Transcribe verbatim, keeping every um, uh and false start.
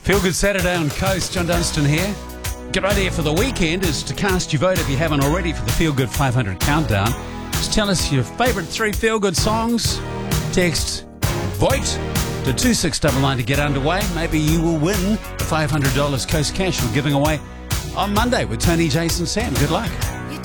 Feel Good Saturday on Coast. John Dunstan here. Get right here for the weekend is to cast your vote if you haven't already for the Feel Good five hundred countdown. Just tell us your favourite three Feel Good songs. Text VOIT to two six nine nine to get underway. Maybe you will win the five hundred dollars Coast Cash we're giving away on Monday with Tony, Jason, Sam. Good luck.